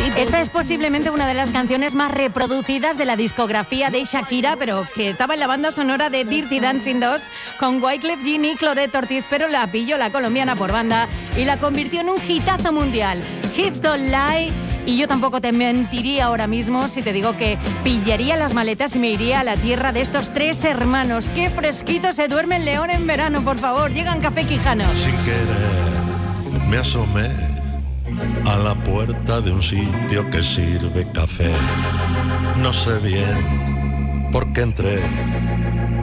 Esta es posiblemente una de las canciones más reproducidas de la discografía de Shakira, pero que estaba en la banda sonora de Dirty Dancing 2 con Wyclef Jean y Claudette Ortiz, pero la pilló la colombiana por banda y la convirtió en un hitazo mundial. Hips Don't Lie. Y yo tampoco te mentiría ahora mismo si te digo que pillaría las maletas y me iría a la tierra de estos tres hermanos. ¡Qué fresquito se duerme el León en verano, por favor! Llegan Café Quijano. Sin querer me asomé a la puerta de un sitio que sirve café. No sé bien por qué entré,